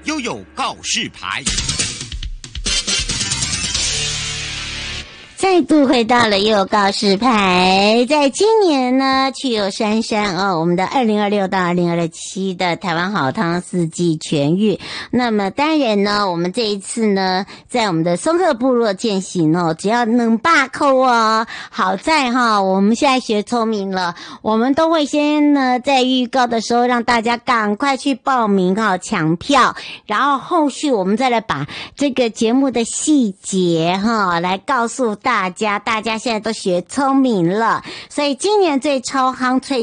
又有告示牌。 再度回到了又有告示牌，在今年呢，去有珊珊我们的2026到2027的台湾好汤四季全域。那么当然呢，我们这一次呢，在我们的松鹤部落践行只要能把扣好在我们现在学聪明了，我们都会先呢在预告的时候让大家赶快去报名抢票，然后后续我们再来把这个节目的细节来告诉大家现在都学聪明了，所以今年最超夯最